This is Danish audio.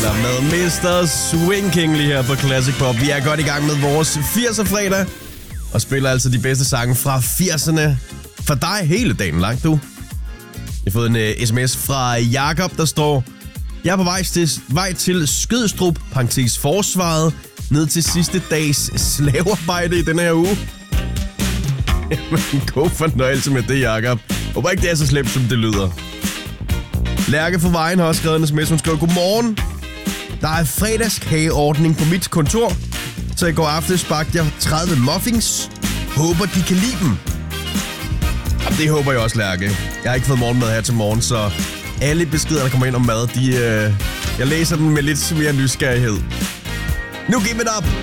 fredag med Mr. Swing King lige her på Classic Pop. Vi er godt i gang med vores 80'er fredag og spiller altså de bedste sange fra 80'erne for dig hele dagen lang, du. Jeg har fået en sms fra Jakob, der står: jeg er på vej til Skødstrup, forsvaret, ned til sidste dags slavearbejde i denne her uge. Jamen, god fornøjelse med det, Jakob. Håber ikke, det er så slemt, som det lyder. Lærke fra Vejen har også skrevet en sms, hun skriver: godmorgen. Der er fredagskageordning på mit kontor, så i går aftes bagte jeg 30 muffins. Håber, de kan lide dem. Jamen, det håber jeg også, Lærke. Jeg har ikke fået morgenmad her til morgen, så alle beskeder, der kommer ind om mad, jeg læser dem med lidt mere nysgerrighed. Nu giv it up!